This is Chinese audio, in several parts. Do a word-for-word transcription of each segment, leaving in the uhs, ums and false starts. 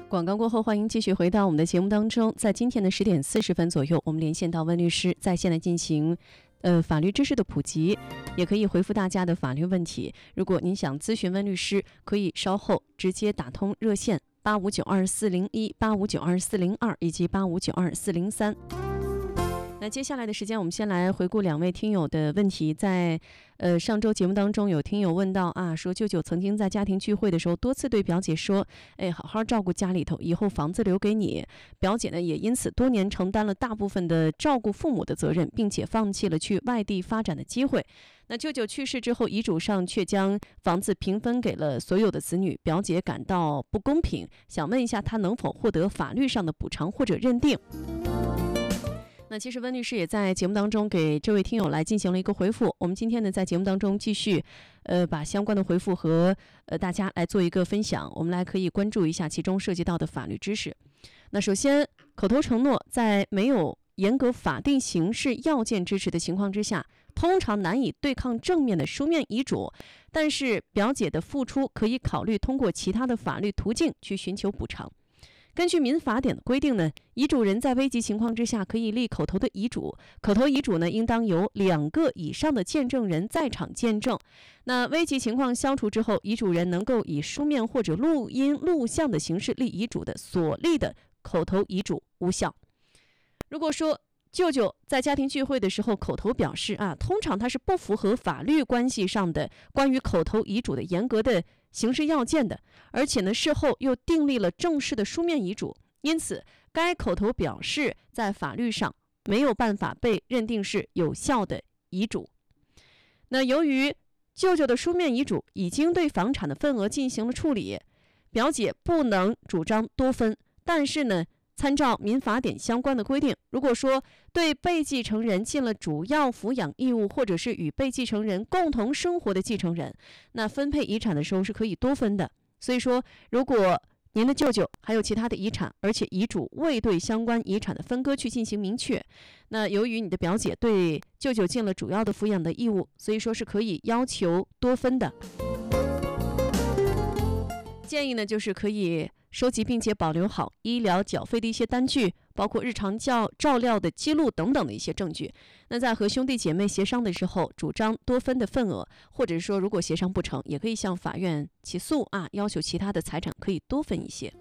广告过后，欢迎继续回到我们的节目当中。在今天的十点四十分左右，我们连线到温律师，在线来进行呃法律知识的普及，也可以回复大家的法律问题。如果您想咨询温律师，可以稍后直接打通热线八五九二四零一、八五九二四零二以及八五九二四零三。那接下来的时间，我们先来回顾两位听友的问题。在呃上周节目当中，有听友问到啊，说舅舅曾经在家庭聚会的时候多次对表姐说，哎，好好照顾家里头，以后房子留给你。表姐呢也因此多年承担了大部分的照顾父母的责任，并且放弃了去外地发展的机会。那舅舅去世之后，遗嘱上却将房子平分给了所有的子女，表姐感到不公平，想问一下她能否获得法律上的补偿或者认定。那其实温律师也在节目当中给这位听友来进行了一个回复，我们今天呢在节目当中继续呃把相关的回复和呃大家来做一个分享，我们来可以关注一下其中涉及到的法律知识。那首先，口头承诺在没有严格法定形式要件支持的情况之下，通常难以对抗正面的书面遗嘱，但是表姐的付出可以考虑通过其他的法律途径去寻求补偿。根据民法典的规定呢，遗嘱人在危急情况之下可以立口头的遗嘱，口头遗嘱呢应当由两个以上的见证人在场见证。那危急情况消除之后，遗嘱人能够以书面或者录音录像的形式立遗嘱的，所立的口头遗嘱无效。如果说舅舅在家庭聚会的时候口头表示啊，通常他是不符合法律关系上的关于口头遗嘱的严格的形式要件的，而且呢事后又订立了正式的书面遗嘱，因此该口头表示在法律上没有办法被认定是有效的遗嘱。那由于舅舅的书面遗嘱已经对房产的份额进行了处理，表姐不能主张多分，但是呢参照民法典相关的规定，如果说对被继承人尽了主要抚养义务，或者是与被继承人共同生活的继承人，那分配遗产的时候是可以多分的。所以说，如果您的舅舅还有其他的遗产，而且遗嘱未对相关遗产的分割去进行明确，那由于你的表姐对舅舅尽了主要的抚养的义务，所以说是可以要求多分的。建议呢，就是可以收集并且保留好医疗缴费的一些单据，包括日常照照料的记录等等的一些证据。那在和兄弟姐妹协商的时候，主张多分的份额，或者是说如果协商不成，也可以向法院起诉啊，要求其他的财产可以多分一些。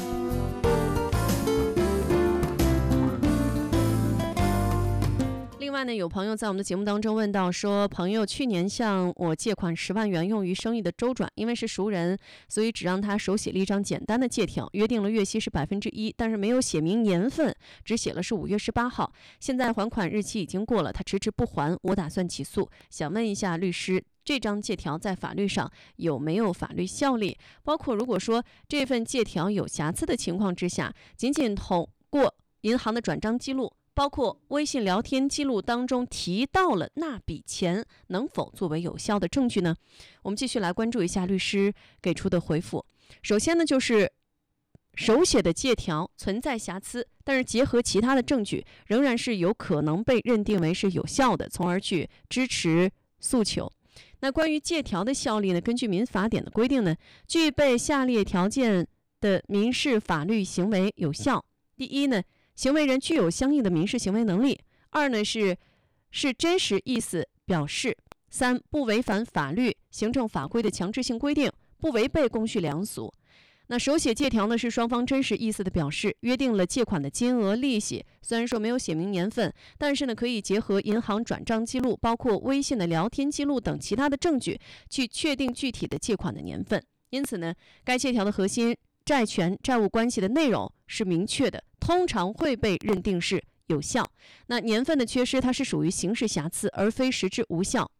另外呢，有朋友在我们的节目当中问到说，朋友去年向我借款十万元用于生意的周转，因为是熟人，所以只让他手写了一张简单的借条，约定了月息是百分之一，但是没有写明年份，只写了是五月十八号。现在还款日期已经过了，他迟迟不还，我打算起诉，想问一下律师，这张借条在法律上有没有法律效力？包括如果说这份借条有瑕疵的情况之下，仅仅通过银行的转账记录，包括微信聊天记录当中提到了那笔钱，能否作为有效的证据呢？我们继续来关注一下律师给出的回复。首先呢，就是手写的借条存在瑕疵，但是结合其他的证据，仍然是有可能被认定为是有效的，从而去支持诉求。那关于借条的效力呢，根据民法典的规定呢，具备下列条件的民事法律行为有效。第一呢，行为人具有相应的民事行为能力；二呢是是真实意思表示；三不违反法律、行政法规的强制性规定，不违背公序良俗。那手写借条呢是双方真实意思的表示，约定了借款的金额、利息，虽然说没有写明年份，但是呢可以结合银行转账记录，包括微信的聊天记录等其他的证据，去确定具体的借款的年份。因此呢，该借条的核心债权债务关系的内容是明确的，通常会被认定是有效。那年份的缺失，它是属于形式瑕疵，而非实质无效。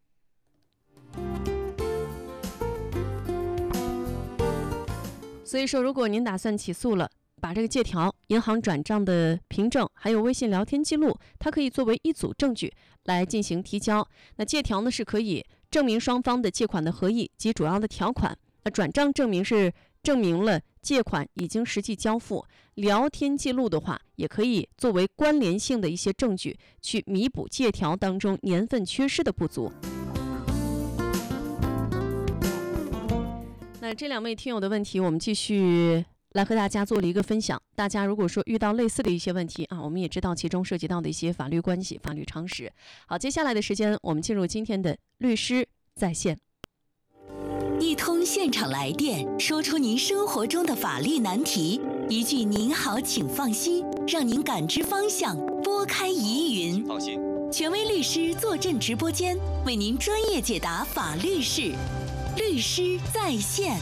所以说，如果您打算起诉了，把这个借条、银行转账的凭证，还有微信聊天记录，它可以作为一组证据来进行提交。那借条呢，是可以证明双方的借款的合意及主要的条款。那转账证明是证明了借款已经实际交付，聊天记录的话，也可以作为关联性的一些证据，去弥补借条当中年份缺失的不足。那这两位听友的问题，我们继续来和大家做了一个分享。大家如果说遇到类似的一些问题啊，我们也知道其中涉及到的一些法律关系、法律常识。好，接下来的时间我们进入今天的律师在线。 一通现场来电，说出您生活中的法律难题，一句您好请放心，让您感知方向，拨开疑云。 放心， 权威律师坐镇直播间，为您专业解答法律事。律师在线。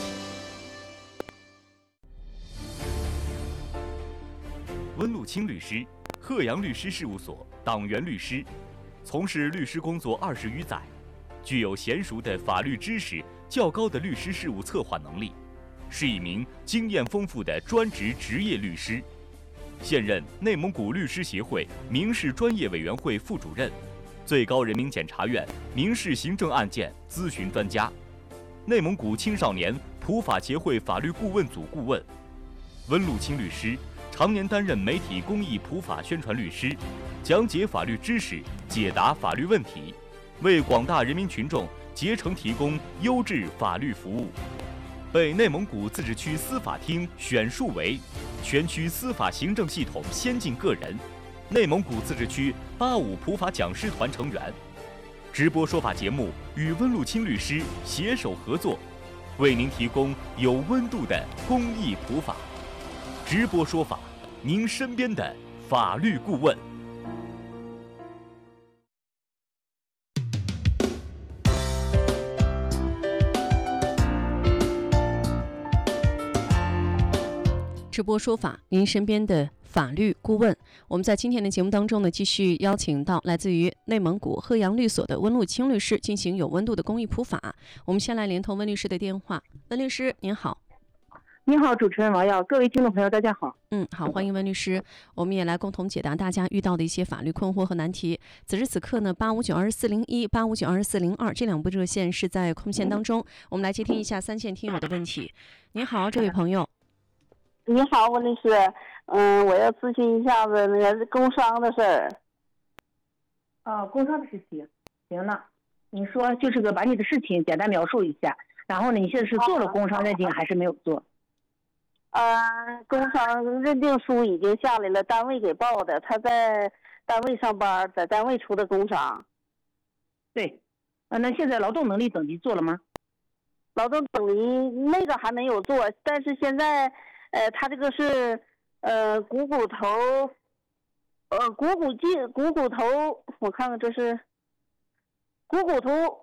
温路清律师，鹤阳律师事务所党员律师，从事律师工作二十余载，具有娴熟的法律知识、较高的律师事务策划能力，是一名经验丰富的专职职业律师。现任内蒙古律师协会民事专业委员会副主任，最高人民检察院民事行政案件咨询专家，内蒙古青少年普法协会法律顾问组顾问。温路清律师常年担任媒体公益普法宣传律师，讲解法律知识，解答法律问题，为广大人民群众竭诚提供优质法律服务。被内蒙古自治区司法厅选述为全区司法行政系统先进个人，内蒙古自治区八五普法讲师团成员。直播说法节目与温路清律师携手合作，为您提供有温度的公益普法。直播说法，您身边的法律顾问。 直播说法，您身边的法律顾问。我们在今天的节目当中呢，继续邀请到来自于内蒙古鹤阳律所的温路清律师进行有温度的公益普法。我们先来连通温律师的电话。温律师您好。 你好，主持人王耀，各位听众朋友，大家好。 嗯，好，欢迎温律师。我们也来共同解答大家遇到的一些法律困惑和难题。此时此刻呢，八五九二四零一、八五九二四零二这两部热线是在空线当中，我们来接听一下三线听友的问题。您好，这位朋友。 你好，温律师，嗯，我要咨询一下子那个工伤的事儿。 哦，工伤的事情，行了，你说就是个把你的事情简单描述一下，然后呢，你现在是做了工伤认定还是没有做？ 呃，工伤认定书已经下来了，单位给报的，他在单位上班，在单位出的工伤。 对，呃，那现在劳动能力等级做了吗？ 劳动等级那个还没有做，但是现在。呃，他这个是呃股骨头，呃股骨胫股骨头，我看看这是股骨头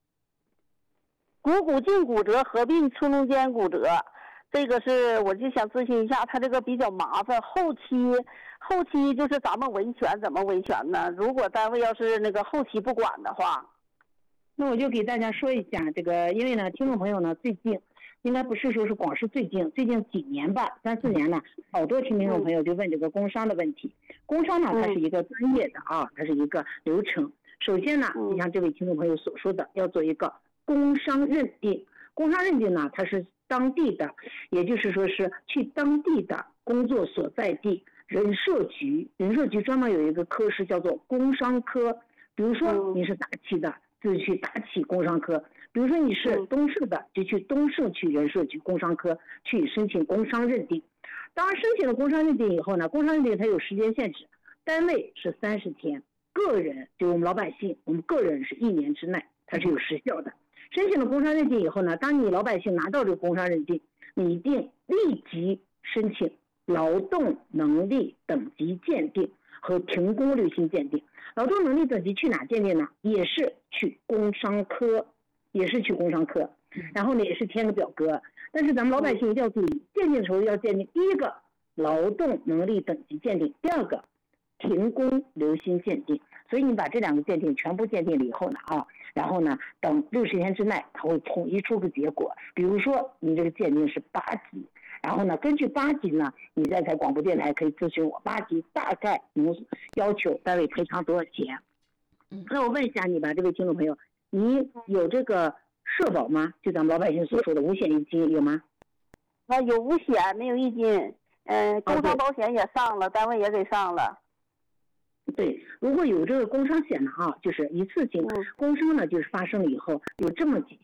股骨胫骨折合并寸中间骨折，这个是我就想咨询一下，他这个比较麻烦，后期后期就是咱们维权怎么维权呢？如果单位要是那个后期不管的话， 那我就给大家说一下这个，因为呢，听众朋友呢最近。应该不是说是光是最近最近几年吧，三四年呢，好多听众朋友就问这个工伤的问题。工伤呢，它是一个专业的啊，它是一个流程。首先呢，就像这位听众朋友所说的，要做一个工伤认定。工伤认定呢，它是当地的，也就是说是去当地的工作所在地人社局，人社局专门有一个科室叫做工伤科。比如说你是大企的，就去大企工伤科。比如说你是东市的，就去东市区人社局工伤科去申请工伤认定。当然申请了工伤认定以后呢，工伤认定它有时间限制，单位是三十天，个人就我们老百姓，我们个人是一年之内，它是有时效的。申请了工伤认定以后呢，当你老百姓拿到这个工伤认定，你一定立即申请劳动能力等级鉴定和停工留薪鉴定。劳动能力等级去哪鉴定呢？也是去工伤科。也是去工伤科，然后呢也是填个表格，但是咱们老百姓一定要注意，鉴定的时候要鉴定第一个劳动能力等级鉴定，第二个停工留薪鉴定。所以你把这两个鉴定全部鉴定了以后呢啊，然后呢等六十天之内它会统一出个结果。比如说你这个鉴定是八级，然后呢根据八级呢，你再在广播电台可以咨询我，八级大概能要求单位赔偿多少钱。那我问一下你吧，这位听众朋友，你有这个社保吗？就咱们老百姓所说的五险一金有吗？ 啊，有五险没有一金，嗯、呃，工伤保险也上了，啊、单位也给上了。 对，如果有这个工伤险呢啊，就是一次性工伤呢，就是发生了以后有这么几项。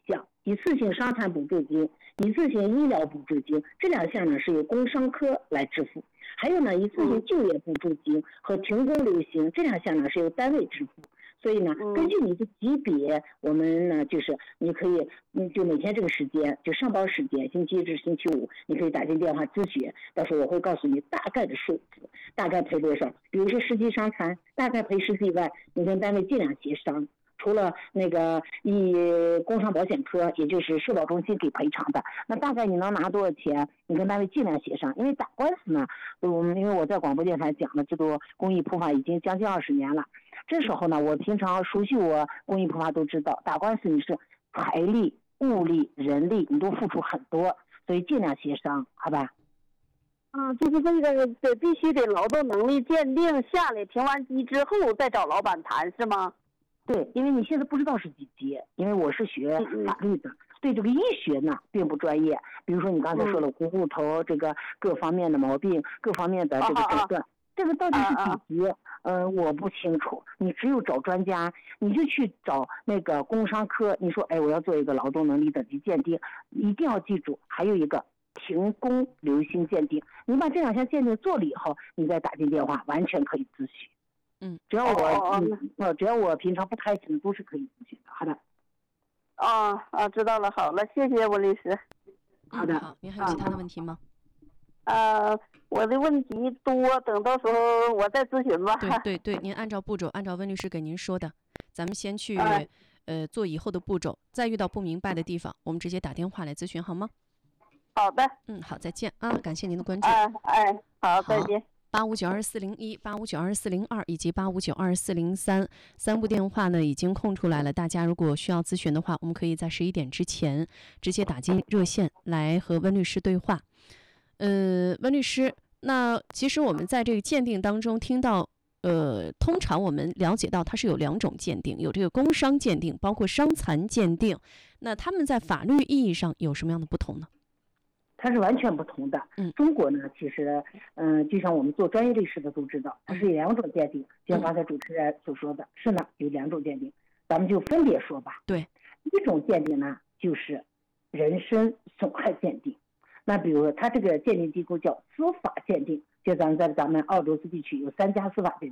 一次性伤残补助金、一次性医疗补助金，这两项呢是由工伤科来支付。还有呢，一次性就业补助金和停工留薪这两项呢是由单位支付。所以呢，根据你的级别，我们呢就是你可以，嗯，就每天这个时间，就上班时间，星期一至星期五，你可以打进电话咨询，到时候我会告诉你大概的数字，大概赔多少。比如说十级伤残，大概赔十几万，你跟单位尽量协商。除了那个以工伤保险科，也就是社保中心给赔偿的，那大概你能拿多少钱？你跟单位尽量协商。因为打官司呢，我们因为我在广播电台讲的这个公益普法已经将近二十年了。这时候呢，我平常熟悉我公益普法都知道，打官司你是财力、物力、人力，你都付出很多，所以尽量协商，好吧？ 啊，就是这个得必须得劳动能力鉴定下来，评完级之后再找老板谈，是吗？ 对，因为你现在不知道是几级，因为我是学法律的，对这个医学呢并不专业。比如说你刚才说了股骨头这个各方面的毛病，各方面的这个诊断，这个到底是几级？嗯、呃，我不清楚。你只有找专家，你就去找那个工伤科，你说，哎，我要做一个劳动能力等级鉴定，一定要记住，还有一个停工留薪鉴定。你把这两项鉴定做了以后，你再打进电话，完全可以咨询。 嗯， 只要我，嗯，只要我平常不开心，都是可以咨询的。好的。 啊啊，知道了，好了，谢谢温律师。 好的。 好，您还有其他的问题吗？ 呃，我的问题多，等到时候我再咨询吧。 对对对，您按照步骤，按照温律师给您说的，咱们先去、 哎、 呃做以后的步骤，再遇到不明白的地方，我们直接打电话来咨询，好吗？ 好的。 嗯，好，再见啊，感谢您的关注。 哎哎，好，再见。 八五九二四零一、八五九二四零二以及八五九二四零三三部电话呢已经空出来了，大家如果需要咨询的话，我们可以在十一点之前直接打进热线来和温律师对话。呃，温律师，那其实我们在这个鉴定当中听到，呃，通常我们了解到它是有两种鉴定，有这个工伤鉴定，包括伤残鉴定，那他们在法律意义上有什么样的不同呢？ 它是完全不同的。 嗯， 中国呢，其实，嗯、呃，就像我们做专业律师的都知道，它是有两种鉴定，就像刚才主持人所说的，是呢，有两种鉴定，咱们就分别说吧。 对， 一种鉴定呢，就是人身损害鉴定。那比如说，它这个鉴定机构叫司法鉴定，就咱们在咱们澳洲斯地区有三家司法鉴定。